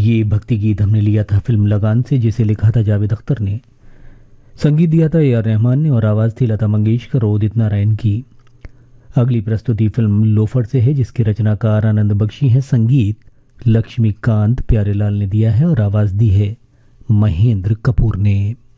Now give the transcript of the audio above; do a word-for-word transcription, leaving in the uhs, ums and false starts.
ये भक्ति गीत हमने लिया था फिल्म लगान से, जिसे लिखा था जावेद अख्तर ने, संगीत दिया था ए आर रहमान ने और आवाज़ थी लता मंगेशकर और उदित नारायण की। अगली प्रस्तुति फिल्म लोफर से है, जिसके रचनाकार आनंद बख्शी हैं। संगीत लक्ष्मीकांत प्यारेलाल ने दिया है और आवाज़ दी है महेंद्र कपूर ने।